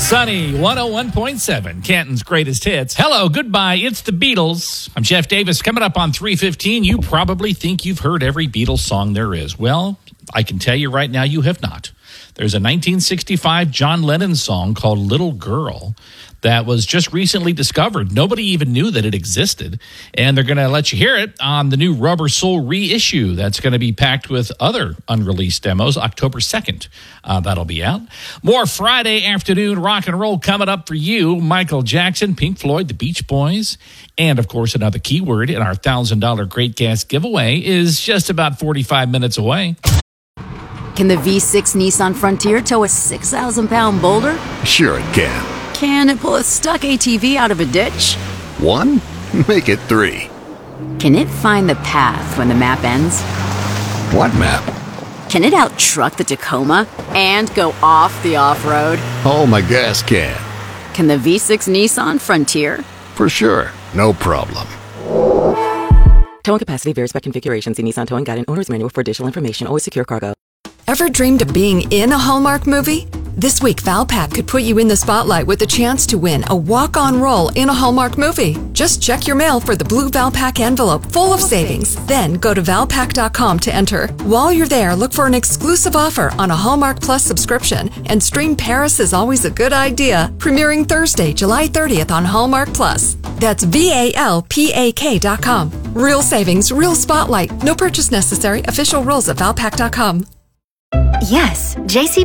Sunny 101.7, Canton's greatest hits. Hello, goodbye, it's the Beatles. I'm Jeff Davis. Coming up on 3:15, you probably think you've heard every Beatles song there is. Well, I can tell you right now you have not. There's a 1965 John Lennon song called Little Girl that was just recently discovered. Nobody even knew that it existed. And they're going to let you hear it on the new Rubber Soul reissue that's going to be packed with other unreleased demos October 2nd. That'll be out. More Friday afternoon rock and roll coming up for you. Michael Jackson, Pink Floyd, the Beach Boys, and, of course, another keyword in our $1,000 Great Gas giveaway is just about 45 minutes away. Can the V6 Nissan Frontier tow a 6,000-pound boulder? Sure it can. Can it pull a stuck ATV out of a ditch? 1? Make it 3. Can it find the path when the map ends? What map? Can it out-truck the Tacoma and go off the off-road? Oh, my gas can. Can the V6 Nissan Frontier? For sure. No problem. Towing capacity varies by configuration. See Nissan Towing Guide and Owner's Manual for additional information. Always secure cargo. Ever dreamed of being in a Hallmark movie? This week, Valpak could put you in the spotlight with a chance to win a walk-on role in a Hallmark movie. Just check your mail for the blue Valpak envelope full of savings. Then go to valpak.com to enter. While you're there, look for an exclusive offer on a Hallmark Plus subscription and stream Paris is Always a Good Idea, premiering Thursday, July 30th on Hallmark Plus. That's VALPAK.com. Real savings, real spotlight. No purchase necessary. Official rules at valpak.com. Yes, J.C.